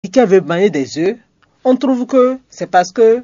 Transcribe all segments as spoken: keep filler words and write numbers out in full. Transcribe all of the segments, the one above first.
dit qu'elle veut manger des œufs, on trouve que c'est parce que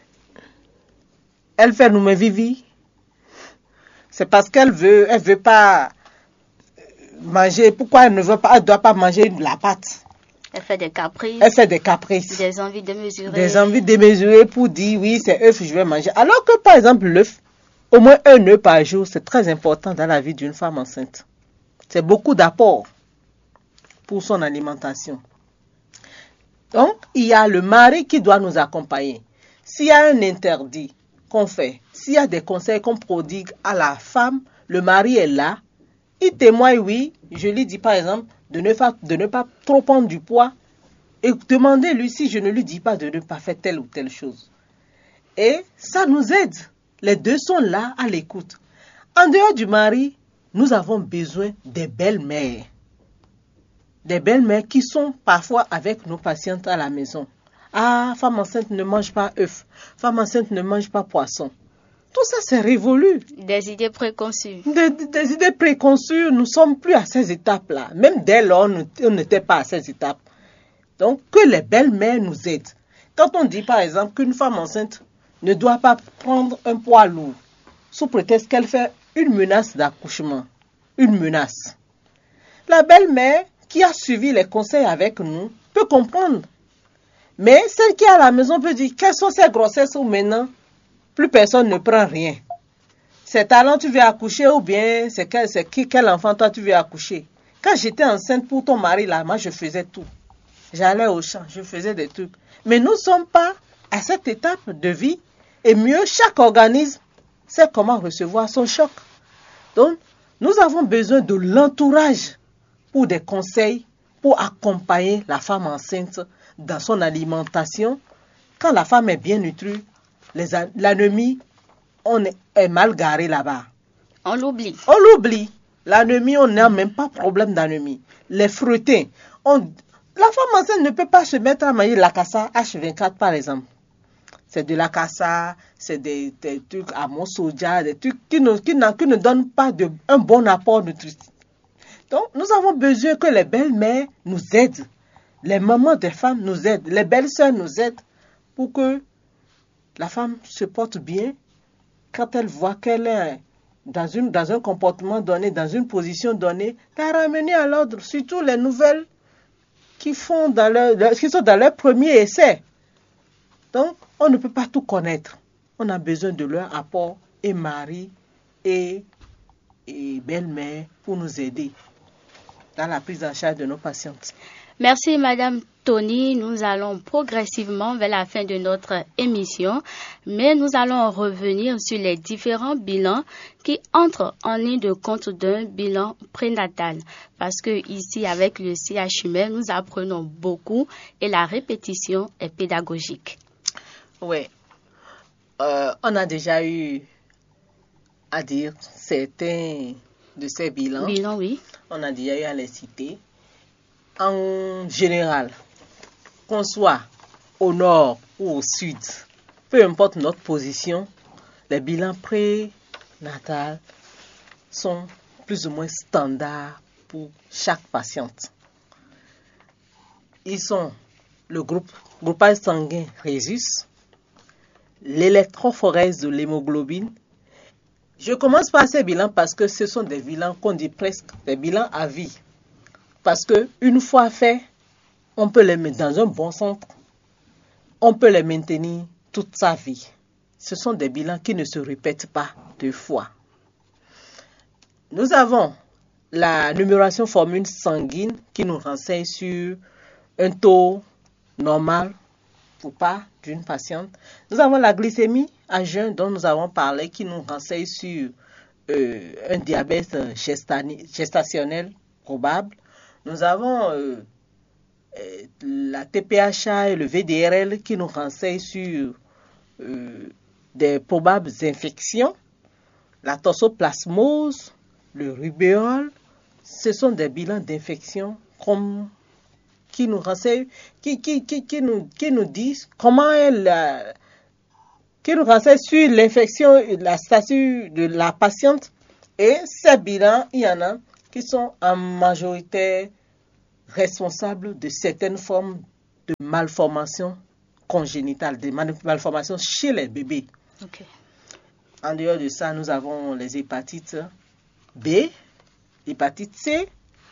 elle fait nous vivi. C'est parce qu'elle veut, elle veut pas manger. Pourquoi elle ne veut pas, elle doit pas manger la pâte? Elle fait des caprices. Elle fait des caprices. Des envies démesurées. Des envies démesurées pour dire oui, c'est œuf, je vais manger. Alors que par exemple, l'œuf, au moins un œuf par jour, c'est très important dans la vie d'une femme enceinte. C'est beaucoup d'apport pour son alimentation. Donc, il y a le mari qui doit nous accompagner. S'il y a un interdit qu'on fait, s'il y a des conseils qu'on prodigue à la femme, le mari est là. Il témoigne, oui, je lui dis par exemple, de ne pas, de ne pas trop prendre du poids et demandez-lui si je ne lui dis pas de ne pas faire telle ou telle chose. Et ça nous aide. Les deux sont là à l'écoute. En dehors du mari, nous avons besoin des belles-mères. Des belles-mères qui sont parfois avec nos patientes à la maison. Ah, femme enceinte ne mange pas œufs. Femme enceinte ne mange pas poisson. Tout ça, c'est révolu. Des idées préconçues. Des, des idées préconçues, nous ne sommes plus à ces étapes-là. Même dès lors, on n'était pas à ces étapes. Donc, que les belles-mères nous aident. Quand on dit, par exemple, qu'une femme enceinte ne doit pas prendre un poids lourd, sous prétexte qu'elle fait une menace d'accouchement, une menace. La belle-mère qui a suivi les conseils avec nous peut comprendre. Mais celle qui est à la maison peut dire, quelles sont ces grossesses où maintenant, plus personne ne prend rien. C'est talent tu veux accoucher ou bien c'est quel, c'est qui, quel enfant toi tu veux accoucher. Quand j'étais enceinte pour ton mari là, moi je faisais tout. J'allais au champ, je faisais des trucs. Mais nous ne sommes pas à cette étape de vie. Et mieux, chaque organisme sait comment recevoir son choc. Donc, nous avons besoin de l'entourage pour des conseils, pour accompagner la femme enceinte dans son alimentation. Quand la femme est bien nutrie, les, l'anémie, on est, est mal garé là-bas. On l'oublie. On l'oublie. L'anémie, on n'a même pas de problème d'anémie. Les fruités, on... la femme enceinte ne peut pas se mettre à manger la cassa H vingt-quatre par exemple. C'est de la cassa, c'est des, des trucs à mon soja, des trucs qui ne, qui, qui ne donnent pas de, un bon apport nutritif. Donc, nous avons besoin que les belles-mères nous aident. Les mamans des femmes nous aident. Les belles-sœurs nous aident pour que la femme se porte bien quand elle voit qu'elle est dans, une, dans un comportement donné, dans une position donnée, la ramener à l'ordre. Surtout les nouvelles qui, font dans leur, qui sont dans leur premier essai. Donc, on ne peut pas tout connaître. On a besoin de leur apport et mari et, et belle-mère pour nous aider dans la prise en charge de nos patientes. Merci Madame Tony. Nous allons progressivement vers la fin de notre émission, mais nous allons revenir sur les différents bilans qui entrent en ligne de compte d'un bilan prénatal. Parce que ici, avec le C H U M, nous apprenons beaucoup et la répétition est pédagogique. Oui, euh, on a déjà eu à dire certains de ces bilans. Bilan, oui. On a déjà eu à les citer. En général, qu'on soit au nord ou au sud, peu importe notre position, les bilans prénatals sont plus ou moins standards pour chaque patiente. Ils sont le groupe, groupage sanguin Rhésus, l'électrophorèse de l'hémoglobine. Je commence par ces bilans parce que ce sont des bilans qu'on dit presque des bilans à vie. Parce qu'une fois fait, on peut les mettre dans un bon centre, on peut les maintenir toute sa vie. Ce sont des bilans qui ne se répètent pas deux fois. Nous avons la numération formule sanguine qui nous renseigne sur un taux normal ou pas d'une patiente. Nous avons la glycémie à jeun dont nous avons parlé qui nous renseigne sur euh, un diabète gestani- gestationnel probable. Nous avons euh, euh, la T P H A et le V D R L qui nous renseignent sur euh, des probables infections. La toxoplasmose, le rubéole, ce sont des bilans d'infection comme qui nous renseignent, qui, qui, qui, qui, nous, qui nous disent comment elle, euh, qui nous renseignent sur l'infection, la statut de la patiente. Et ces bilans, il y en a qui sont en majorité responsables de certaines formes de malformations congénitales, des malformations chez les bébés. Okay. En dehors de ça, nous avons les hépatites B, hépatite C.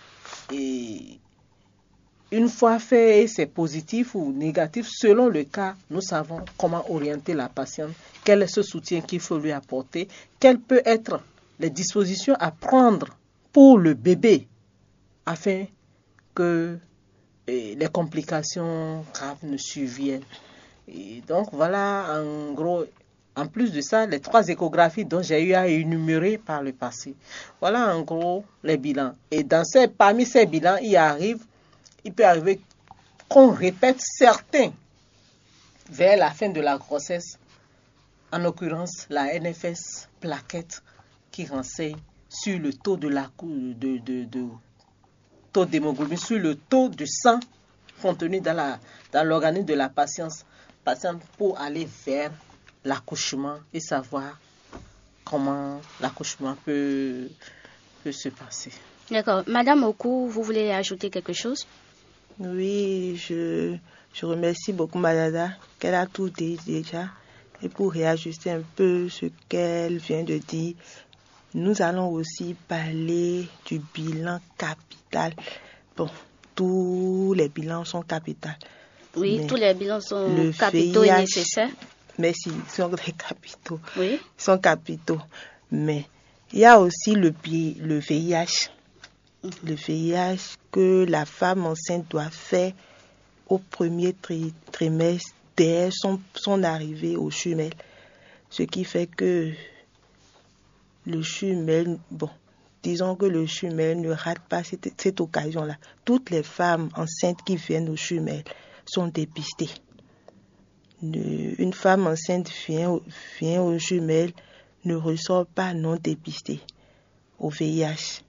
Et une fois fait, c'est positif ou négatif, selon le cas, nous savons comment orienter la patiente, quel est ce soutien qu'il faut lui apporter, quelles peuvent être les dispositions à prendre pour le bébé afin que eh, les complications graves ne surviennent. Et donc voilà, en gros, en plus de ça, les trois échographies dont j'ai eu à énumérer par le passé. Voilà en gros les bilans. Et dans ces, parmi ces bilans, il arrive, il peut arriver qu'on répète certains vers la fin de la grossesse. En l'occurrence, la N F S plaquette qui renseigne sur le taux de la de, de, de taux d'hémoglobine, sur le taux de sang contenu dans la dans l'organisme de la patiente, patiente pour aller vers l'accouchement et savoir comment l'accouchement peut, peut se passer. D'accord. Madame Oku, vous voulez ajouter quelque chose? Oui, je, je remercie beaucoup Madada, qu'elle a tout dit déjà. Et pour réajuster un peu ce qu'elle vient de dire, nous allons aussi parler du bilan capital. Bon, tous les bilans sont capitaux. Oui, tous les bilans sont le capitaux V I H, et nécessaires. Merci, ils sont des capitaux. Oui. Ils sont capitaux. Mais il y a aussi le, le V I H. Mm-hmm. Le V I H que la femme enceinte doit faire au premier tri trimestre dès son, son arrivée au jumelle. Ce qui fait que le jumelle, bon, disons que le jumelle ne rate pas cette, cette occasion-là. Toutes les femmes enceintes qui viennent au jumelle sont dépistées. Une femme enceinte vient, vient au jumelle, ne ressort pas non dépistée au V I H.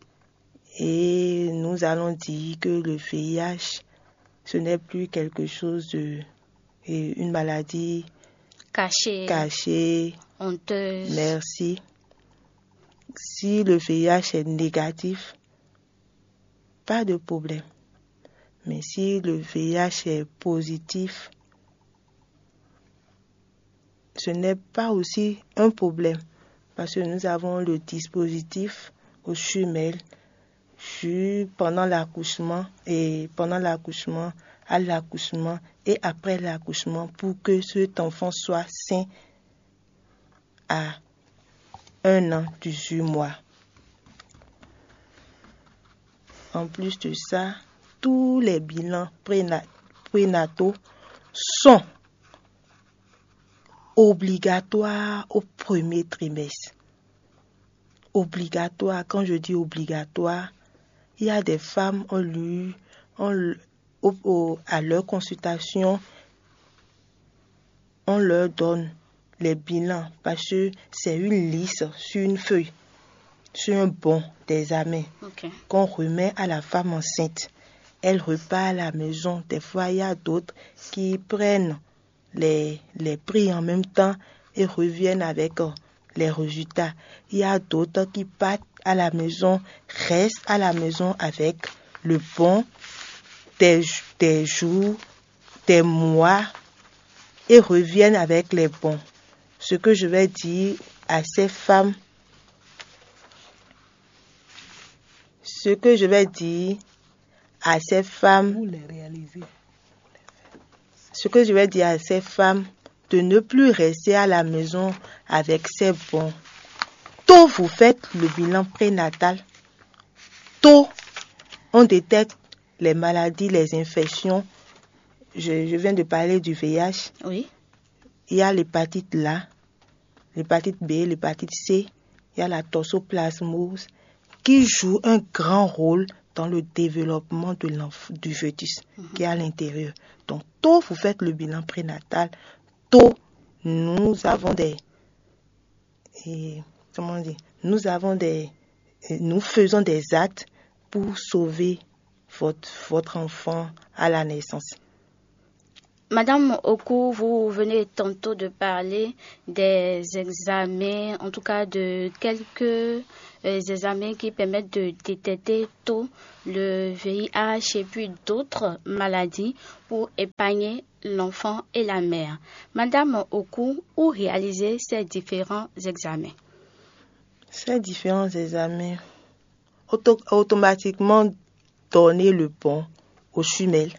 Et nous allons dire que le V I H, ce n'est plus quelque chose de... une maladie cachée, cachée, honteuse. Merci. Si le V I H est négatif, pas de problème. Mais si le V I H est positif, ce n'est pas aussi un problème. Parce que nous avons le dispositif au jumelle pendant l'accouchement et pendant l'accouchement, à l'accouchement et après l'accouchement pour que cet enfant soit sain à un an, dix-huit mois. En plus de ça, tous les bilans prénataux sont obligatoires au premier trimestre. Obligatoire, quand je dis obligatoire, il y a des femmes, on lui, on, au, au, à leur consultation, on leur donne les bilans parce que c'est une liste sur une feuille, sur un bon d'examen okay. qu'on remet à la femme enceinte. Elle repart à la maison. Des fois, il y a d'autres qui prennent les, les prix en même temps et reviennent avec les résultats. Il y a d'autres qui partent à la maison, restent à la maison avec le bon des, des jours, des mois et reviennent avec les bons. Ce que je vais dire à ces femmes, ce que je vais dire à ces femmes, Vous les réalisez. ce que je vais dire à ces femmes, de ne plus rester à la maison avec ces bons. Tôt vous faites le bilan prénatal. Tôt on détecte les maladies, les infections. Je, je viens de parler du V I H. Oui. Il y a l'hépatite là, l'hépatite B, l'hépatite C. Il y a la toxoplasmose qui joue un grand rôle dans le développement de du fœtus mm-hmm. qui est à l'intérieur. Donc, tôt vous faites le bilan prénatal, tôt nous avons des, et, comment dire, nous avons des, nous faisons des actes pour sauver votre, votre enfant à la naissance. Madame Oku, vous venez tantôt de parler des examens, en tout cas de quelques euh, examens qui permettent de détecter tôt le V I H et puis d'autres maladies pour épargner l'enfant et la mère. Madame Oku, où réaliser ces différents examens? Ces différents examens, auto- automatiquement donner le bon aux jumelles.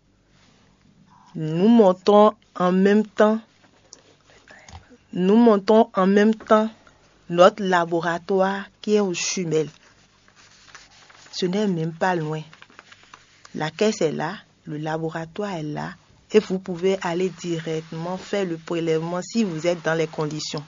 Nous montons en même temps, nous montons en même temps notre laboratoire qui est aux jumelles. Ce n'est même pas loin. La caisse est là, le laboratoire est là, et vous pouvez aller directement faire le prélèvement si vous êtes dans les conditions.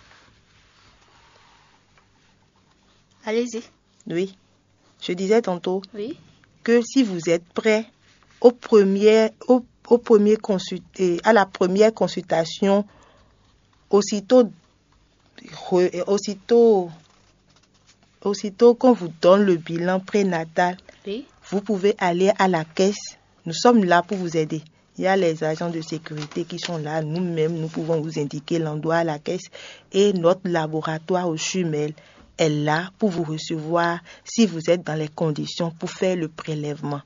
Allez-y. Oui, je disais tantôt Oui. que si vous êtes prêt au premier, au, au premier consult, à la première consultation, aussitôt, aussitôt, aussitôt qu'on vous donne le bilan prénatal, Oui. vous pouvez aller à la caisse. Nous sommes là pour vous aider. Il y a les agents de sécurité qui sont là. Nous-mêmes, nous pouvons vous indiquer l'endroit à la caisse. Et notre laboratoire aux jumelles est là pour vous recevoir si vous êtes dans les conditions pour faire le prélèvement.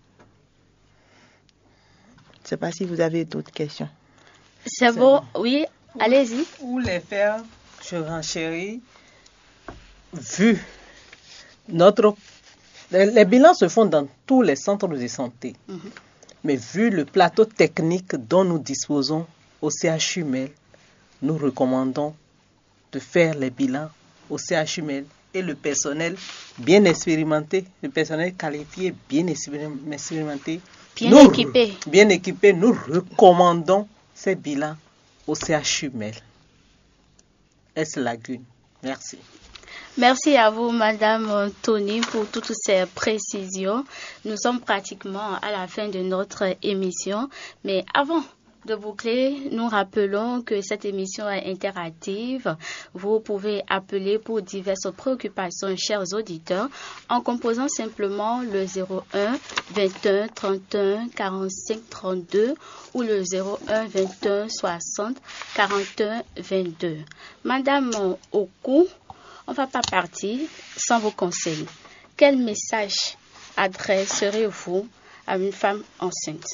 Je ne sais pas si vous avez d'autres questions. C'est bon, oui, allez-y. Où les faire, je renchéris, vu notre... Les, les bilans se font dans tous les centres de santé. Mm-hmm. Mais vu le plateau technique dont nous disposons au C H U M E L, nous recommandons de faire les bilans au C H U M E L et le personnel bien expérimenté, le personnel qualifié, bien expérimenté, bien nous, équipé. Bien équipé, nous recommandons ces bilans au C H U M E L. S. Lagune. Merci. Merci à vous, Madame Tony, pour toutes ces précisions. Nous sommes pratiquement à la fin de notre émission, mais avant de boucler, nous rappelons que cette émission est interactive. Vous pouvez appeler pour diverses préoccupations, chers auditeurs, en composant simplement le zéro un vingt et un trente et un quarante-cinq trente-deux ou le zéro un vingt et un soixante quarante et un vingt-deux. Madame Oku, on ne va pas partir sans vos conseils. Quel message adresserez-vous à une femme enceinte?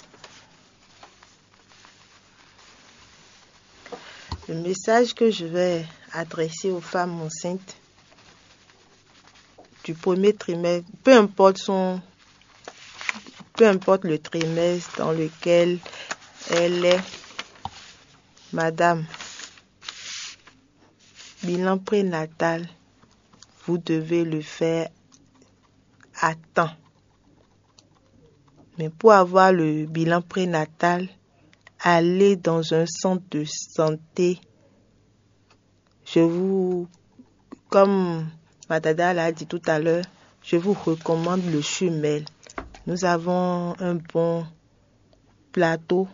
Le message que je vais adresser aux femmes enceintes du premier trimestre, peu importe son, peu importe le trimestre dans lequel elle est, Madame, bilan prénatal, vous devez le faire à temps. Mais pour avoir le bilan prénatal, allez dans un centre de santé. Je vous, comme Madada l'a dit tout à l'heure, je vous recommande le C H U M E L. Nous avons un bon plateau.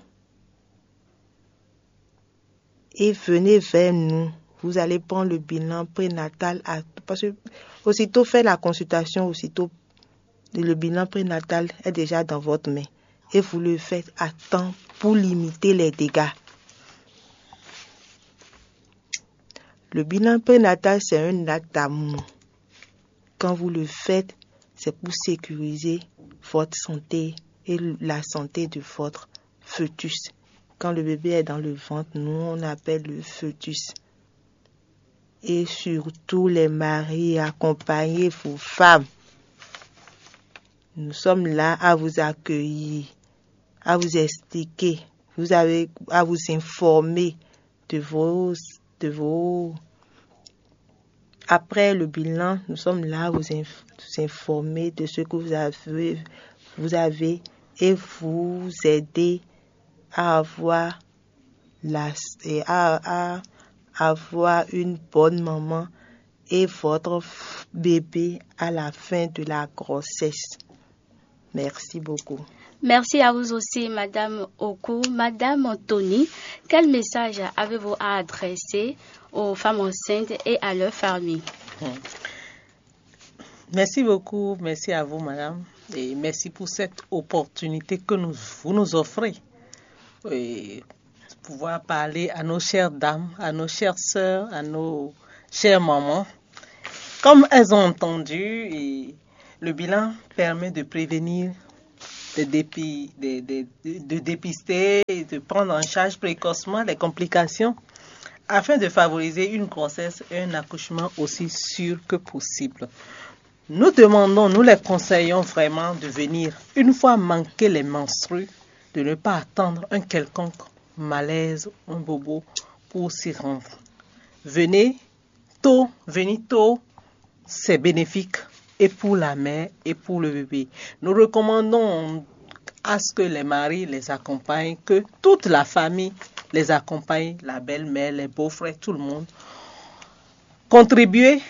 Et venez vers nous. Vous allez prendre le bilan prénatal. À, parce que aussitôt faire la consultation, aussitôt le bilan prénatal est déjà dans votre main. Et vous le faites à temps pour limiter les dégâts. Le bilan prénatal, c'est un acte d'amour. Quand vous le faites, c'est pour sécuriser votre santé et la santé de votre fœtus. Quand le bébé est dans le ventre, nous, on appelle le fœtus. Et surtout, les maris, accompagnez vos femmes. Nous sommes là à vous accueillir, à vous expliquer, vous avez à vous informer de vos, de vos. Après le bilan, nous sommes là à vous, inf- vous informer de ce que vous avez, vous avez et vous aider à avoir la, et à, à avoir une bonne maman et votre bébé à la fin de la grossesse. Merci beaucoup. Merci à vous aussi, Madame Oku. Madame Tony, quel message avez-vous à adresser aux femmes enceintes et à leurs familles? Merci beaucoup, merci à vous, Madame, et merci pour cette opportunité que nous, vous nous offrez et pouvoir parler à nos chères dames, à nos chères sœurs, à nos chères mamans. Comme elles ont entendu, et le bilan permet de prévenir, de, dépi, de, de, de, de dépister et de prendre en charge précocement les complications afin de favoriser une grossesse et un accouchement aussi sûr que possible. Nous demandons, nous les conseillons vraiment de venir, une fois manqué les menstrues, de ne pas attendre un quelconque malaise, un bobo pour s'y rendre. Venez tôt, venez tôt, c'est bénéfique et pour la mère et pour le bébé. Nous recommandons à ce que les maris les accompagnent, que toute la famille les accompagne, la belle-mère, les beaux-frères, tout le monde. Contribuer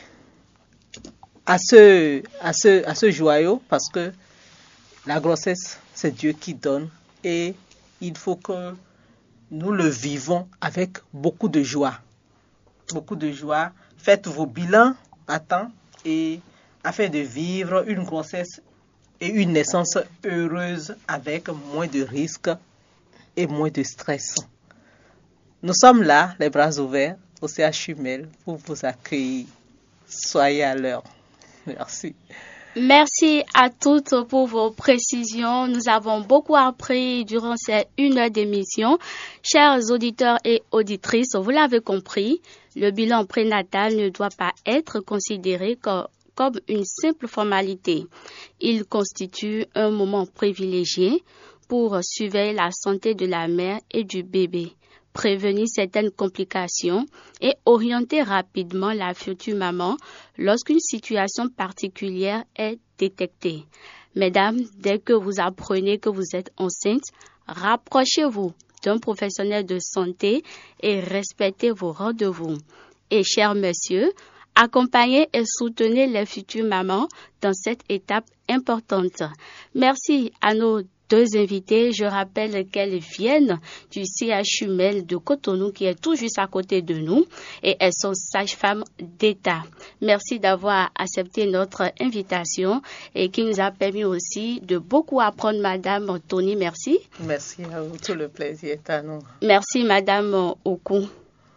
à ce, à ce, à ce joyau parce que la grossesse, c'est Dieu qui donne et il faut que nous le vivons avec beaucoup de joie. Beaucoup de joie. Faites vos bilans à temps et afin de vivre une grossesse et une naissance heureuse avec moins de risques et moins de stress. Nous sommes là, les bras ouverts, au C H U M E L, pour vous accueillir. Soyez à l'heure. Merci. Merci à toutes pour vos précisions. Nous avons beaucoup appris durant ces une heure d'émission. Chers auditeurs et auditrices, vous l'avez compris, le bilan prénatal ne doit pas être considéré comme, comme une simple formalité. Il constitue un moment privilégié pour surveiller la santé de la mère et du bébé, prévenir certaines complications et orienter rapidement la future maman lorsqu'une situation particulière est détectée. Mesdames, dès que vous apprenez que vous êtes enceinte, rapprochez-vous d'un professionnel de santé et respectez vos rendez-vous. Et chers messieurs, accompagnez et soutenez les futures mamans dans cette étape importante. Merci à nos deux invités. Je rappelle qu'elles viennent du C H U M E L de Cotonou qui est tout juste à côté de nous et elles sont sages-femmes d'État. Merci d'avoir accepté notre invitation et qui nous a permis aussi de beaucoup apprendre. Madame Tony, merci. Merci à vous, tout le plaisir est à nous. Merci Madame Oku.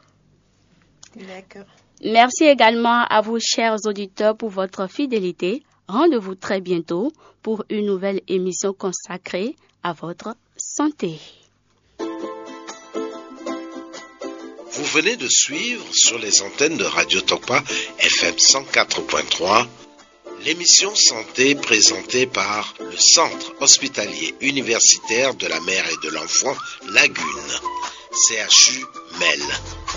D'accord. Merci également à vous, chers auditeurs, pour votre fidélité. Rendez-vous très bientôt pour une nouvelle émission consacrée à votre santé. Vous venez de suivre sur les antennes de Radio Tokpa F M cent quatre point trois l'émission Santé présentée par le Centre hospitalier universitaire de la mère et de l'enfant Lagune, C H U M E L.